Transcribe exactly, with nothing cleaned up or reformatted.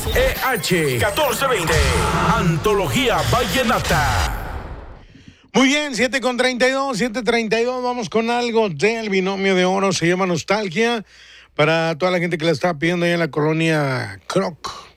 E H catorce veinte. Antología Vallenata. Muy bien, siete con treinta y dos, siete treinta y dos, vamos con algo del binomio de oro, se llama Nostalgia, para toda la gente que la está pidiendo ahí en la colonia Croc.